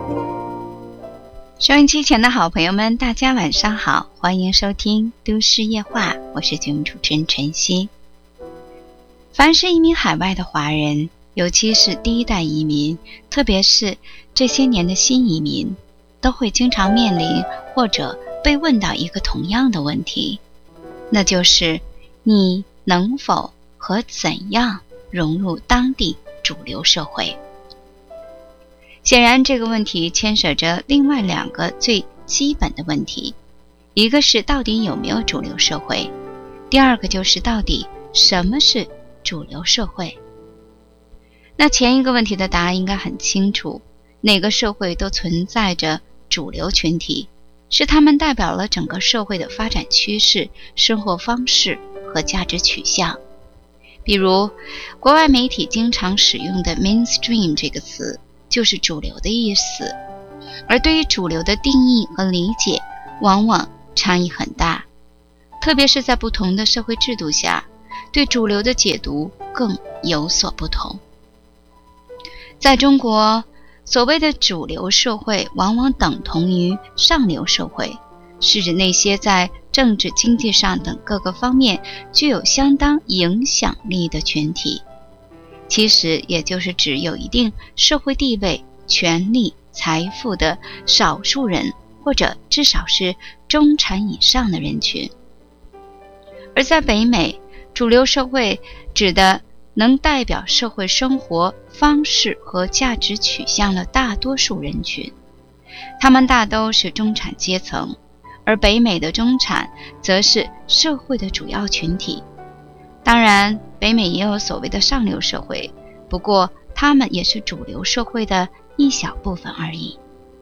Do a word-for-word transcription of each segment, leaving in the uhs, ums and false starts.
收音机前的好朋友们，大家晚上好，欢迎收听都市夜话，我是节目主持人晨曦。凡是移民海外的华人，尤其是第一代移民，特别是这些年的新移民，都会经常面临或者被问到一个同样的问题，那就是你能否和怎样融入当地主流社会。显然这个问题牵涉着另外两个最基本的问题，一个是到底有没有主流社会，第二个就是到底什么是主流社会。那前一个问题的答案应该很清楚，哪个社会都存在着主流群体，是他们代表了整个社会的发展趋势、生活方式和价值取向。比如国外媒体经常使用的 mainstream 这个词就是主流的意思，而对于主流的定义和理解往往差异很大，特别是在不同的社会制度下，对主流的解读更有所不同。在中国，所谓的主流社会往往等同于上流社会，是指那些在政治、经济上等各个方面具有相当影响力的群体。其实也就是指有一定社会地位、权力、财富的少数人，或者至少是中产以上的人群。而在北美，主流社会指的能代表社会生活方式和价值取向的大多数人群，他们大都是中产阶层，而北美的中产则是社会的主要群体。当然，北美也有所谓的上流社会，不过他们也是主流社会的一小部分而已。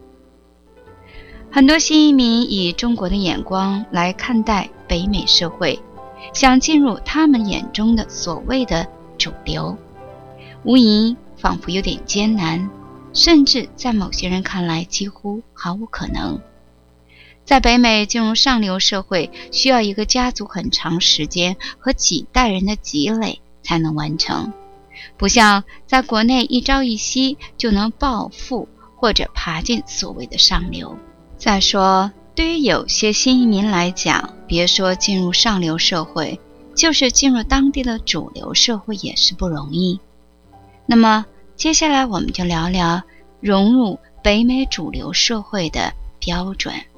很多新移民以中国的眼光来看待北美社会，想进入他们眼中的所谓的主流，无疑仿佛有点艰难，甚至在某些人看来几乎毫无可能。在北美进入上流社会，需要一个家族很长时间和几代人的积累才能完成，不像在国内一朝一夕就能暴富或者爬进所谓的上流。再说，对于有些新移民来讲，别说进入上流社会，就是进入当地的主流社会也是不容易。那么接下来我们就聊聊融入北美主流社会的标准。